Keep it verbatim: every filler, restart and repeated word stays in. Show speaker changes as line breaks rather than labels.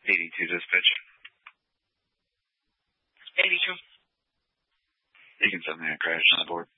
eighty-two dispatch.
eighty-two.
You can send me a crash on the board.